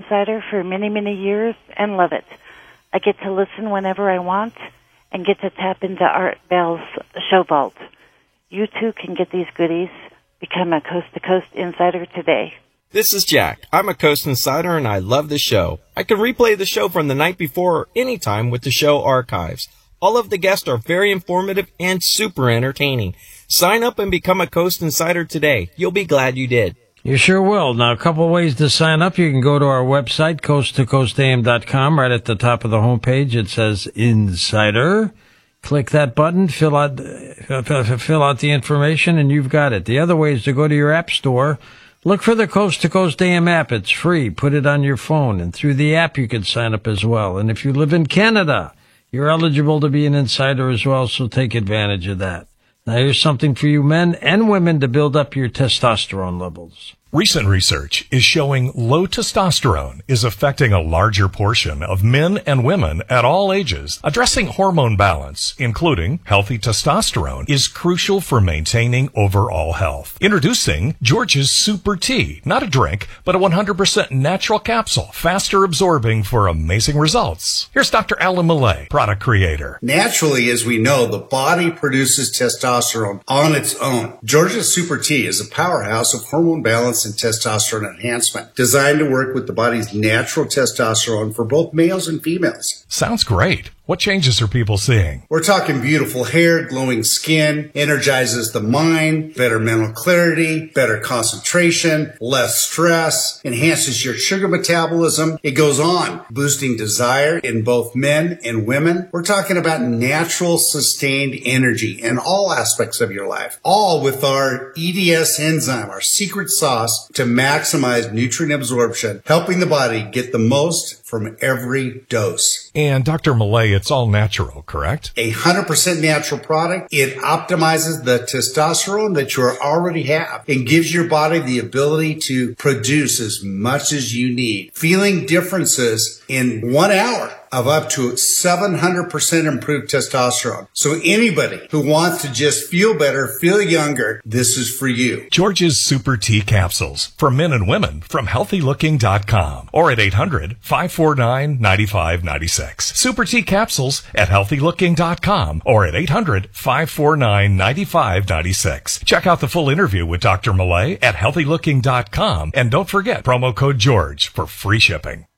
Insider for many, many years and love it. I get to listen whenever I want and get to tap into Art Bell's show vault. You too can get these goodies. Become a Coast to Coast Insider today. This is Jack. I'm a Coast Insider and I love the show. I can replay the show from the night before or anytime with the show archives. All of the guests are very informative and super entertaining. Sign up and become a Coast Insider today. You'll be glad you did. You sure will. Now, a couple of ways to sign up. You can go to our website, coasttocoastam.com. Right at the top of the homepage, it says Insider. Click that button, fill out the information, and you've got it. The other way is to go to your app store. Look for the Coast to Coast AM app. It's free. Put it on your phone, and through the app you can sign up as well. And if you live in Canada, you're eligible to be an insider as well, so take advantage of that. Now here's something for you men and women to build up your testosterone levels. Recent research is showing low testosterone is affecting a larger portion of men and women at all ages. Addressing hormone balance, including healthy testosterone, is crucial for maintaining overall health. Introducing George's Super Tea. Not a drink, but a 100% natural capsule, faster absorbing for amazing results. Here's Dr. Alan Millay, product creator. Naturally, as we know, the body produces testosterone on its own. George's Super Tea is a powerhouse of hormone balance and testosterone enhancement, designed to work with the body's natural testosterone for both males and females. Sounds great. What changes are people seeing? We're talking beautiful hair, glowing skin, energizes the mind, better mental clarity, better concentration, less stress, enhances your sugar metabolism. It goes on, boosting desire in both men and women. We're talking about natural, sustained energy in all aspects of your life, all with our EDS enzyme, our secret sauce to maximize nutrient absorption, helping the body get the most from every dose. And Dr. Millay, it's all natural, correct? 100% natural product. It optimizes the testosterone that you already have and gives your body the ability to produce as much as you need. Feeling differences in 1 hour of up to 700% improved testosterone. So anybody who wants to just feel better, feel younger, this is for you. George's Super Tea Capsules for men and women from healthylooking.com or at 800-549-9596. Super Tea Capsules at healthylooking.com or at 800-549-9596. Check out the full interview with Dr. Millay at healthylooking.com and don't forget promo code George for free shipping.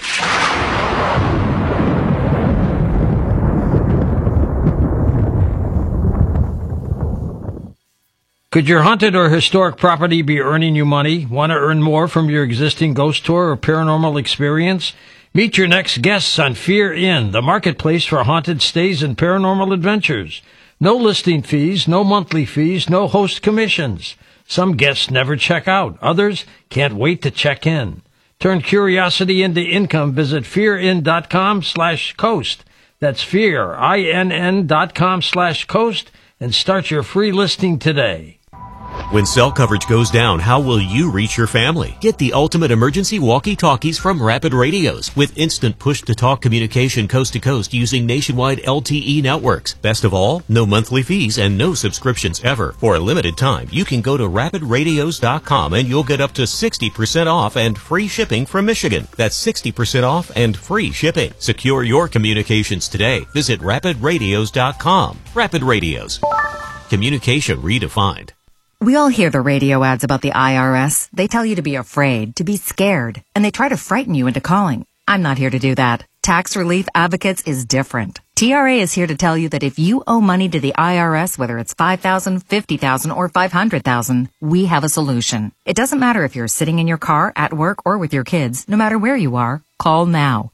Could your haunted or historic property be earning you money? Want to earn more from your existing ghost tour or paranormal experience? Meet your next guests on Fear Inn, the marketplace for haunted stays and paranormal adventures. No listing fees, no monthly fees, no host commissions. Some guests never check out. Others can't wait to check in. Turn curiosity into income. Visit fearin.com/coast. That's fear, INN.com/coast, and start your free listing today. When cell coverage goes down, how will you reach your family? Get the ultimate emergency walkie-talkies from Rapid Radios with instant push-to-talk communication coast to coast using nationwide LTE networks. Best of all, no monthly fees and no subscriptions ever. For a limited time, you can go to rapidradios.com and you'll get up to 60% off and free shipping from Michigan. That's 60% off and free shipping. Secure your communications today. Visit rapidradios.com. Rapid Radios. Communication redefined. We all hear the radio ads about the IRS. They tell you to be afraid, to be scared, and they try to frighten you into calling. I'm not here to do that. Tax Relief Advocates is different. TRA is here to tell you that if you owe money to the IRS, whether it's $5,000, $50,000, or $500,000, we have a solution. It doesn't matter if you're sitting in your car, at work, or with your kids. No matter where you are, call now.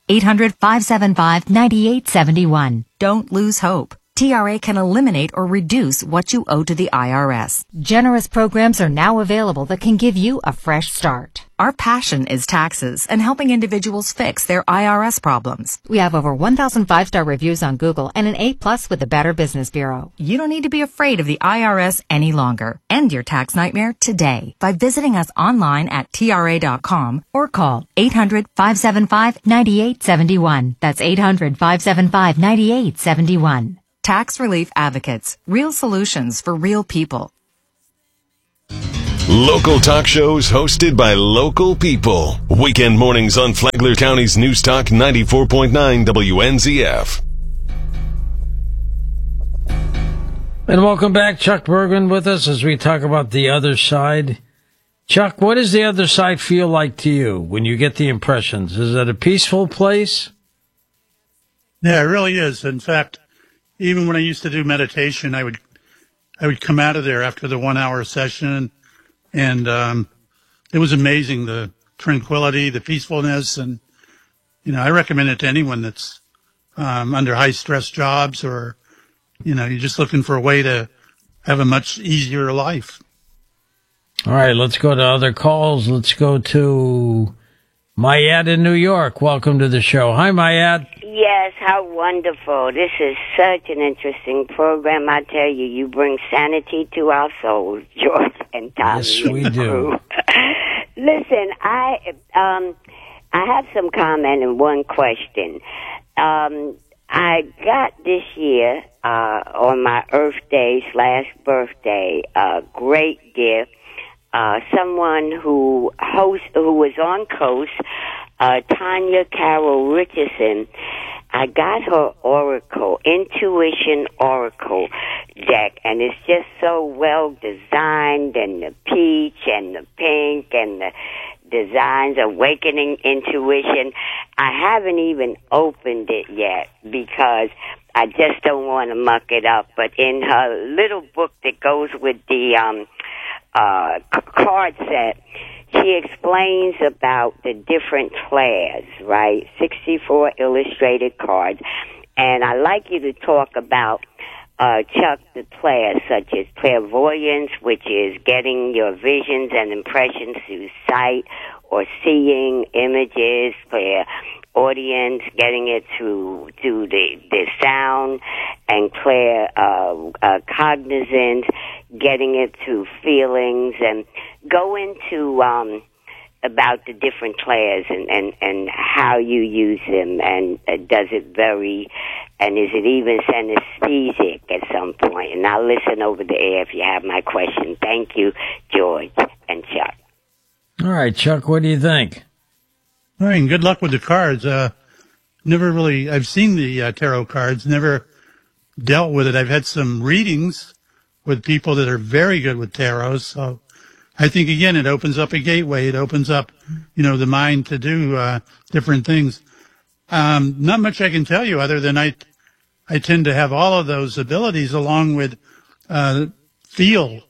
800-575-9871. Don't lose hope. TRA can eliminate or reduce what you owe to the IRS. Generous programs are now available that can give you a fresh start. Our passion is taxes and helping individuals fix their IRS problems. We have over 1,000 5-star reviews on Google and an A+ with the Better Business Bureau. You don't need to be afraid of the IRS any longer. End your tax nightmare today by visiting us online at TRA.com or call 800-575-9871. That's 800-575-9871. Tax Relief Advocates. Real solutions for real people. Local talk shows hosted by local people. Weekend mornings on Flagler County's News Talk 94.9 WNZF. And welcome back. Chuck Bergman with us as we talk about the other side. Chuck, what does the other side feel like to you when you get the impressions? Is it a peaceful place? Yeah, it really is. In fact, even when I used to do meditation, I would come out of there after the 1 hour session, and it was amazing, the tranquility, the peacefulness, and I recommend it to anyone that's under high stress jobs, or you're just looking for a way to have a much easier life. All right, let's go to other calls. Let's go to Mayat in New York. Welcome to the show. Hi, Mayat. Yes, how wonderful. This is such an interesting program. I tell you, you bring sanity to our souls, George and Tommy. Yes, we do. Listen, I have some comment and one question. I got this year, on my Earth Day / birthday, a great gift. Someone who was on Coast, Tanya Carol Richardson. I got her Oracle, Intuition Oracle deck, and it's just so well designed, and the peach and the pink and the designs, Awakening Intuition. I haven't even opened it yet because I just don't want to muck it up. But in her little book that goes with the card set, she explains about the different clairs, right? 64 illustrated cards. And I'd like you to talk about, Chuck, the clairs, such as clairvoyance, which is getting your visions and impressions through sight or seeing images, clairaudience, getting it through the sound, and cognizance, getting it through feelings, and go into about the different clairs and how you use them, and does it vary, and is it even synesthetic at some point? And I'll listen over the air if you have my question. Thank you, George and Chuck. All right, Chuck, what do you think? All right, and good luck with the cards. I've seen the tarot cards, never dealt with it. I've had some readings with people that are very good with tarot, so I think, again, it opens up a gateway. It opens up, the mind to do different things. Not much I can tell you other than I tend to have all of those abilities along with feel.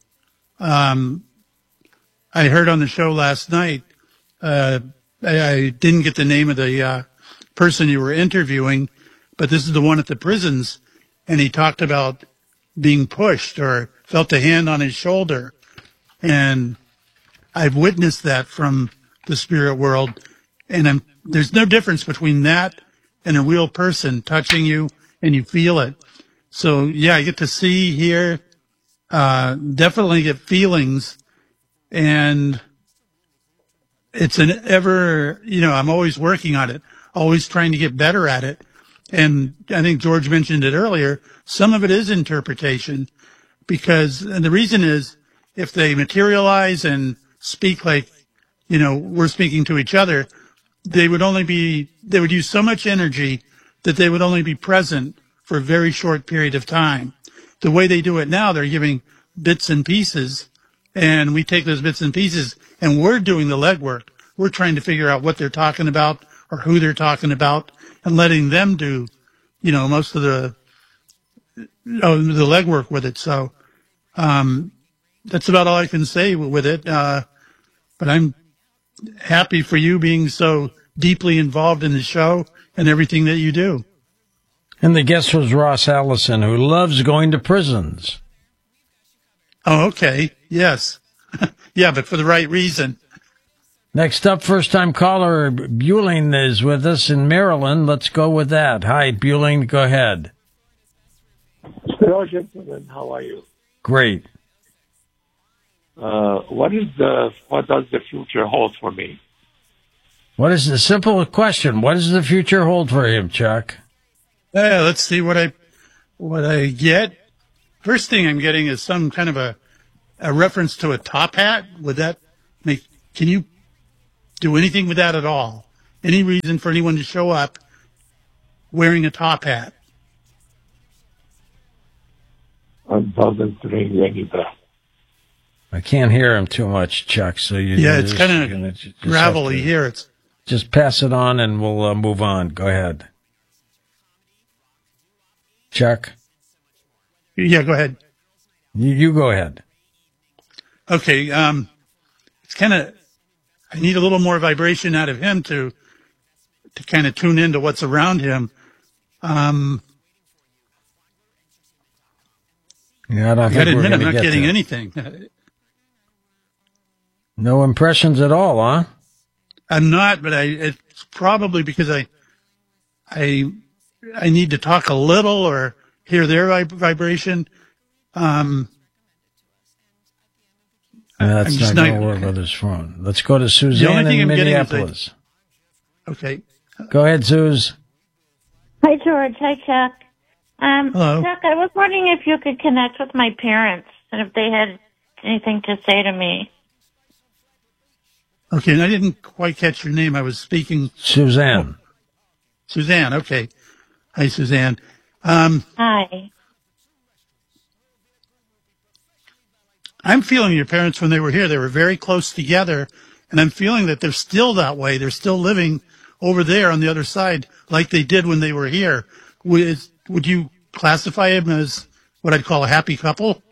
I heard on the show last night, I didn't get the name of the person you were interviewing, but this is the one at the prisons, and he talked about being pushed or felt a hand on his shoulder. And I've witnessed that from the spirit world, and there's no difference between that and a real person touching you and you feel it. So yeah, I get to see, hear, definitely get feelings, and it's an ever, I'm always working on it, always trying to get better at it. And I think George mentioned it earlier, some of it is interpretation, and the reason is, if they materialize and speak like, we're speaking to each other, they would use so much energy that they would only be present for a very short period of time. The way they do it now, they're giving bits and pieces, and we take those bits and pieces, and we're doing the legwork. We're trying to figure out what they're talking about or who they're talking about, and letting them do, most of the legwork with it. So, that's about all I can say with it. But I'm happy for you being so deeply involved in the show and everything that you do. And the guest was Ross Allison, who loves going to prisons. Oh, okay. Yes. Yeah, but for the right reason. Next up, first-time caller Bueling is with us in Maryland. Let's go with that. Hi, Bueling. Go ahead. Hello, gentlemen. How are you? Great. What does the future hold for me? What is the simple question? What does the future hold for him, Chuck? Let's see what I get. First thing I'm getting is some kind of a reference to a top hat? Would that make, can you do anything with that at all? Any reason for anyone to show up wearing a top hat? Doesn't ring any bell. I can't hear him too much, Chuck. So it's kind of gravelly here. It's just pass it on, and we'll move on. Go ahead, Chuck. Yeah, go ahead. You go ahead. Okay. It's kind of, I need a little more vibration out of him to kind of tune into what's around him. Yeah, I don't I think gotta we're admit, I'm gonna not get getting there. anything. No impressions at all, huh? I'm not, but it's probably because I need to talk a little or hear their vibration. That's I'm just not going to work with his phone. Let's go to Suzanne in Minneapolis. Okay. Go ahead, Suze. Hi, George. Hi, Chuck. Hello. Chuck, I was wondering if you could connect with my parents and if they had anything to say to me. Okay, and I didn't quite catch your name. I was speaking. Suzanne. Suzanne, okay. Hi, Suzanne. Hi. I'm feeling your parents, when they were here, they were very close together, and I'm feeling that they're still that way. They're still living over there on the other side like they did when they were here. Would you classify them as what I'd call a happy couple?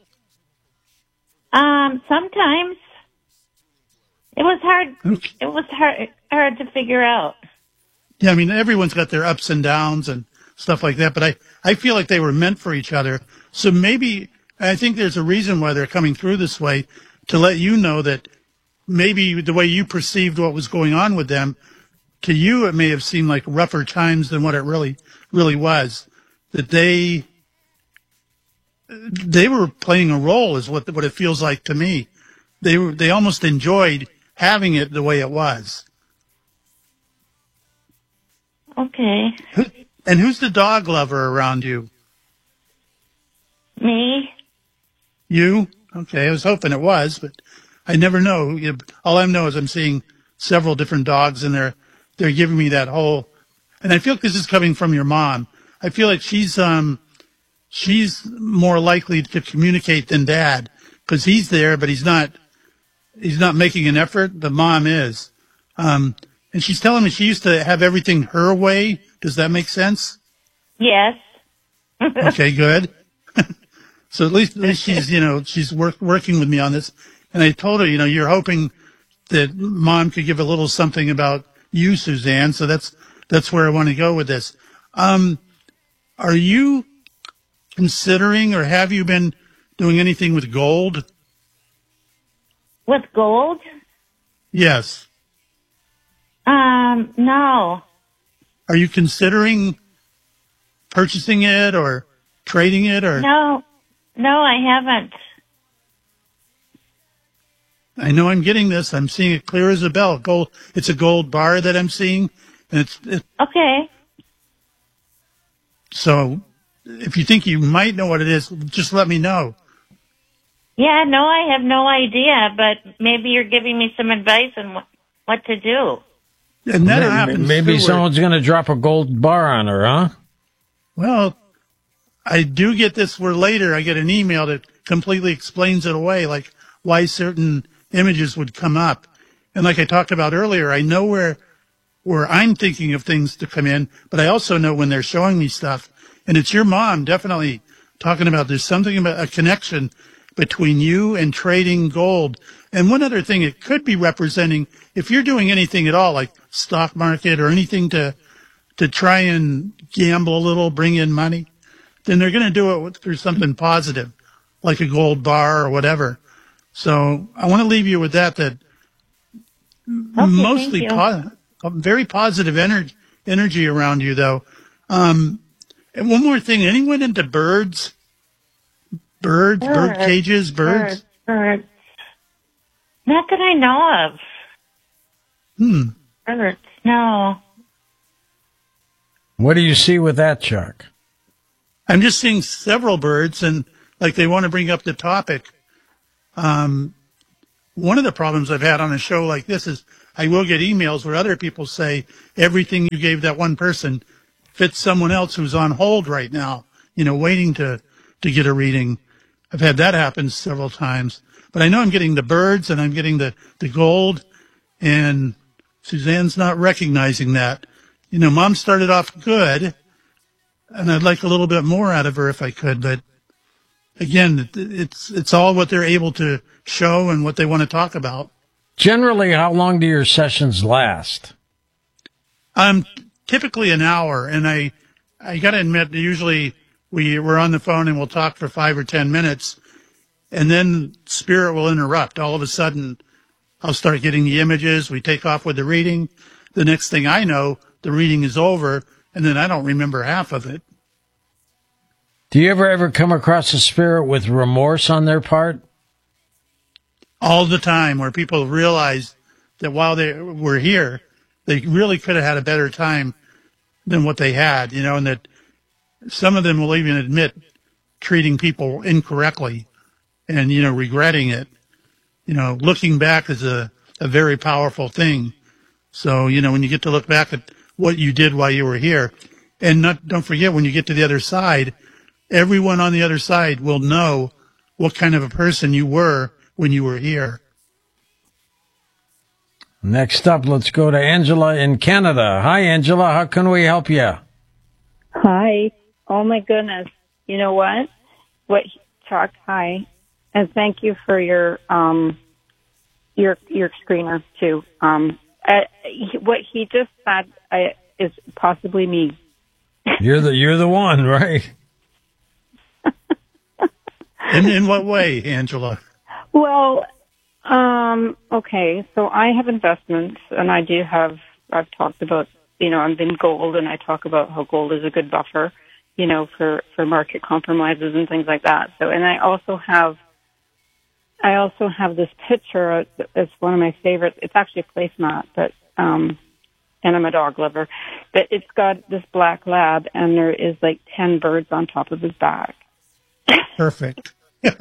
Sometimes. It was hard. Okay. It was hard to figure out. Yeah, I mean, everyone's got their ups and downs and stuff like that, but I feel like they were meant for each other. So maybe, I think there's a reason why they're coming through this way, to let you know that maybe the way you perceived what was going on with them, to you it may have seemed like rougher times than what it really was. That they were playing a role is what it feels like to me. They almost enjoyed having it the way it was. Okay. And who's the dog lover around you? Me? You? Okay, I was hoping it was, but I never know. All I know is I'm seeing several different dogs, and they're giving me that whole. And I feel like this is coming from your mom. I feel like she's more likely to communicate than Dad, because he's there, but he's not making an effort. The mom is. And she's telling me she used to have everything her way. Does that make sense? Yes. Okay, good. So at least she's working with me on this. And I told her, you're hoping that Mom could give a little something about you, Suzanne. So that's where I want to go with this. Are you considering, or have you been doing anything with gold? With gold? Yes. No. Are you considering purchasing it or trading it, or? No, I haven't. I know I'm getting this. I'm seeing it clear as a bell. Gold. It's a gold bar that I'm seeing, and it's okay. So, if you think you might know what it is, just let me know. Yeah, no, I have no idea, but maybe you're giving me some advice on what to do. And that happens. Maybe someone's going to drop a gold bar on her, huh? Well, I do get this where later I get an email that completely explains it away, like why certain images would come up. And like I talked about earlier, I know where I'm thinking of things to come in, but I also know when they're showing me stuff. And it's your mom definitely talking about there's something about a connection between you and trading gold. And one other thing it could be representing, if you're doing anything at all, like stock market or anything to try and gamble a little, bring in money, then they're going to do it through something positive, like a gold bar or whatever. So I want to leave you with that okay, mostly very positive energy around you, though. And one more thing, anyone into birds? Bird cages, birds? Birds. Not that I know of. Birds, no. What do you see with that, Chuck? I'm just seeing several birds, and like they want to bring up the topic. One of the problems I've had on a show like this is I will get emails where other people say everything you gave that one person fits someone else who's on hold right now, waiting to get a reading. I've had that happen several times. But I know I'm getting the birds and I'm getting the gold, and Suzanne's not recognizing that. Mom started off good, and I'd like a little bit more out of her if I could, but again, it's all what they're able to show and what they want to talk about. Generally, how long do your sessions last? Typically an hour, and I got to admit, usually we're on the phone and we'll talk for 5 or 10 minutes, and then Spirit will interrupt. All of a sudden, I'll start getting the images. We take off with the reading. The next thing I know, the reading is over, and then I don't remember half of it. Do you ever come across a spirit with remorse on their part? All the time, where people realize that while they were here, they really could have had a better time than what they had, and that some of them will even admit treating people incorrectly and, regretting it. Looking back is a very powerful thing. So, when you get to look back at what you did while you were here, and don't forget, when you get to the other side, everyone on the other side will know what kind of a person you were when you were here. Next up, let's go to Angela in Canada. Hi, Angela. How can we help you? Hi. Oh, my goodness. You know what? Chuck, hi. And thank you for your screener, too. What he just said is possibly me. You're the one, right? In what way, Angela? Well, okay, so I have investments, and I've talked about, I'm in gold, and I talk about how gold is a good buffer, for market compromises and things like that. So, and I also have this picture. It's one of my favorites. It's actually a placemat, but, and I'm a dog lover, but it's got this black lab, and there is like 10 birds on top of his back. Perfect.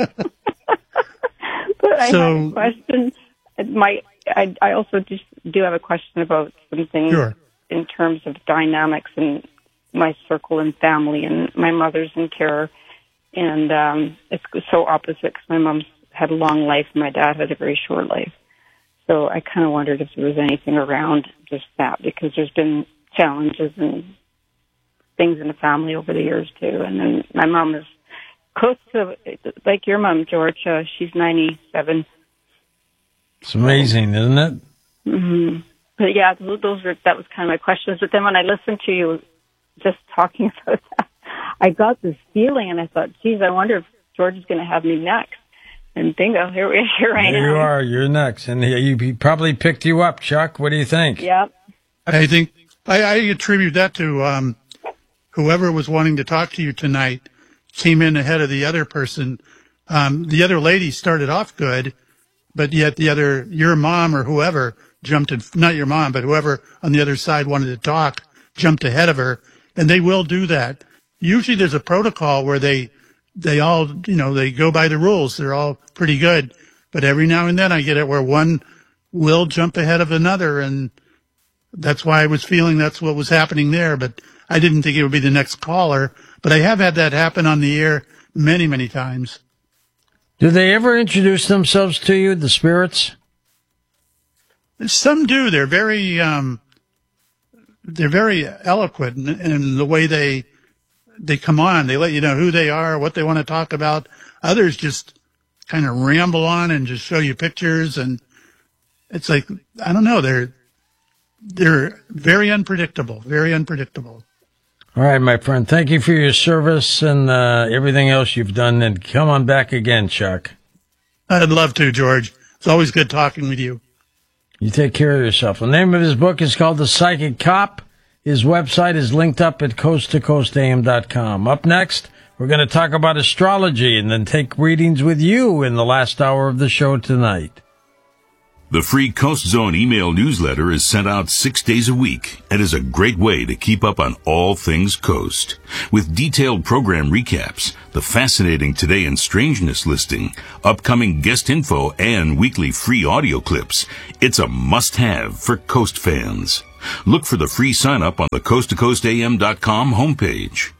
But I have a question. I also just do have a question about something in terms of dynamics in my circle and family. And my mother's in care, and it's so opposite because my mom's had a long life and my dad had a very short life. So I kind of wondered if there was anything around just that, because there's been challenges and things in the family over the years too. And then my mom is close to, like your mom, George. She's 97. It's amazing, isn't it? Mm-hmm. But yeah, that was kind of my questions. But then when I listened to you just talking about that, I got this feeling, and I thought, geez, I wonder if George is going to have me next. And bingo, here I am. There you are. You're next. And he probably picked you up, Chuck. What do you think? Yep. I think I attribute that to whoever was wanting to talk to you tonight came in ahead of the other person. The other lady started off good, but yet your mom or whoever jumped in, not your mom, but whoever on the other side wanted to talk jumped ahead of her. And they will do that. Usually there's a protocol where they all, they go by the rules. They're all pretty good. But every now and then I get it where one will jump ahead of another. And that's why I was feeling that's what was happening there. But I didn't think it would be the next caller. But I have had that happen on the air many, many times. Do they ever introduce themselves to you, the spirits? Some do. They're very eloquent in the way they come on. They let you know who they are, what they want to talk about. Others just kind of ramble on and just show you pictures, and it's like, I don't know, they're very unpredictable, very unpredictable. All right, my friend, thank you for your service and everything else you've done, and come on back again, Chuck. I'd love to, George. It's always good talking with you. You take care of yourself. The name of his book is called The Psychic Cop. His website is linked up at coasttocoastam.com. Up next, we're going to talk about astrology and then take readings with you in the last hour of the show tonight. The free Coast Zone email newsletter is sent out 6 days a week and is a great way to keep up on all things Coast. With detailed program recaps, the fascinating Today in Strangeness listing, upcoming guest info, and weekly free audio clips, it's a must-have for Coast fans. Look for the free sign-up on the coasttocoastam.com homepage.